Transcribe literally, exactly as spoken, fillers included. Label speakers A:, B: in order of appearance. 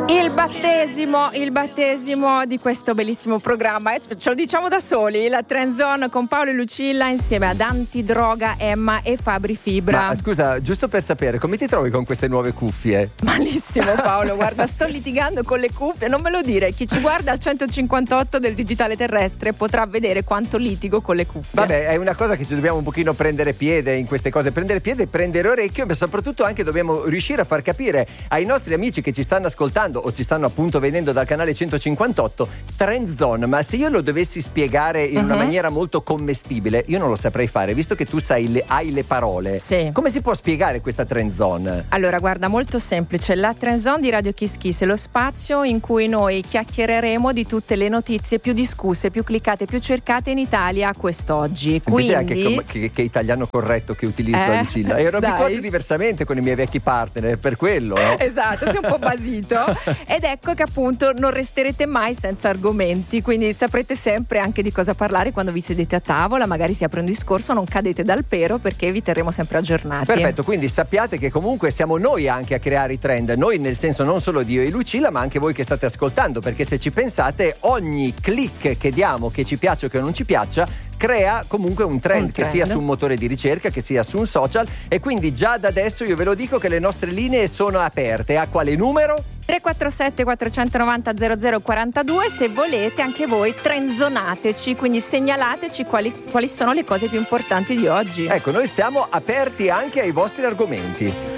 A: Il battesimo, il battesimo di questo bellissimo programma, ce lo diciamo da soli, la Trend Zone con Paolo e Lucilla insieme ad Antidroga, Emma e Fabri Fibra.
B: Ma scusa, giusto per sapere, come ti trovi con queste nuove cuffie?
A: Malissimo Paolo, guarda, sto litigando con le cuffie, non me lo dire, chi ci guarda al centocinquantotto del digitale terrestre potrà vedere quanto litigo con le cuffie.
B: Vabbè, è una cosa che ci dobbiamo un pochino prendere piede in queste cose, prendere piede e prendere orecchio, ma soprattutto anche dobbiamo riuscire a far capire ai nostri amici che ci stanno ascoltando o ci stanno appunto vedendo dal canale centocinquantotto Trend Zone, ma se io lo dovessi spiegare in uh-huh. una maniera molto commestibile, io non lo saprei fare, visto che tu sai le, hai le parole.
A: Sì.
B: Come si può spiegare questa Trend Zone?
A: Allora, guarda, molto semplice. La Trend Zone di Radio Kiss Kiss è lo spazio in cui noi chiacchiereremo di tutte le notizie più discusse, più cliccate, più cercate in Italia quest'oggi.
B: Sentite
A: Quindi
B: anche com- che, che italiano corretto che utilizzo,
A: eh,
B: Lucilla. Ero
A: dai.
B: abituato diversamente con i miei vecchi partner, per quello. No?
A: Esatto, sei un po' basito. Ed ecco che appunto non resterete mai senza argomenti, quindi saprete sempre anche di cosa parlare quando vi sedete a tavola, magari si apre un discorso, non cadete dal pero perché vi terremo sempre aggiornati.
B: Perfetto, quindi sappiate che comunque siamo noi anche a creare i trend, noi nel senso non solo di io e Lucilla, ma anche voi che state ascoltando, perché se ci pensate ogni click che diamo, che ci piaccia o che non ci piaccia, crea comunque un trend, un trend, che sia su un motore di ricerca, che sia su un social, e quindi già da adesso io ve lo dico che le nostre linee sono aperte. A quale numero?
A: tre quattro sette quattrocentonovanta zero zero quarantadue, se volete anche voi trenzonateci, quindi segnalateci quali, quali sono le cose più importanti di oggi.
B: Ecco, noi siamo aperti anche ai vostri argomenti.